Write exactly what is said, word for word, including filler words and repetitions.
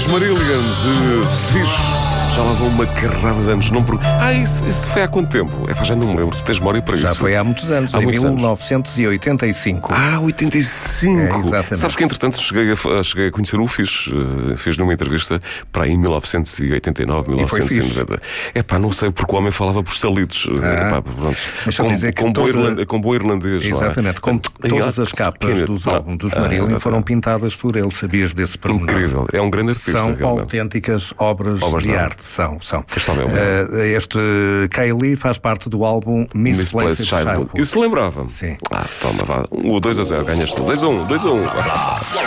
Marillion de Fish. Já lá vão uma carrada de anos. Não por... Ah, isso, isso foi há quanto tempo? É, já não me lembro. Tu tens memória para Já isso? Já foi há muitos anos, há em muitos mil novecentos e oitenta e cinco. Anos. Ah, oitenta e cinco. É, exatamente. Sabes que, entretanto, cheguei a, cheguei a conhecer o Fish. Uh, fez numa entrevista para aí em mil novecentos e oitenta e nove, mil novecentos e noventa. É pá, não sei porque o homem falava por estalitos. Ah, Epá, pronto. Deixa eu dizer que com, toda... bom irland... com bom irlandês. Exatamente, como todas as capas dos álbuns dos Marillion ah, foram pintadas por ele. Sabias desse pormenor? Incrível. É um grande artista. São realmente autênticas obras, obras de, de arte. São, são. Uh, este Kylie faz parte do álbum Misplaced Childhood. Isso lembrava-me. Sim. Ah, toma, vá. Um ou dois a zero, ganhas tu. dois a um, dois a um.